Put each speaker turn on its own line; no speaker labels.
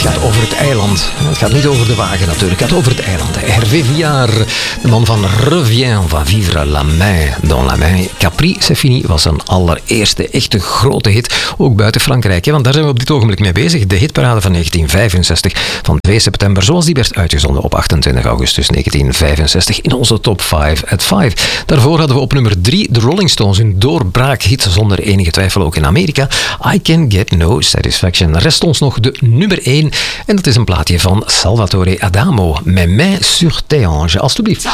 Het gaat over het eiland. Het gaat niet over de wagen natuurlijk. Het gaat over het eiland. Hervé Villard, de man van Reviens, va vivre la main dans la main. Capri, c'est fini, was zijn allereerste echte grote hit. Ook buiten Frankrijk, want daar zijn we op dit ogenblik mee bezig. De hitparade van 1965 van 2 september, zoals die werd uitgezonden op 28 augustus 1965 in onze top 5 at 5. Daarvoor hadden we op nummer 3 de Rolling Stones, een doorbraakhit zonder enige twijfel ook in Amerika. I Can Get No Satisfaction. Rest ons nog de nummer 1 en dat is een plaatje van Salvatore Adamo, Mes mains sur tes hanches. Alsjeblieft.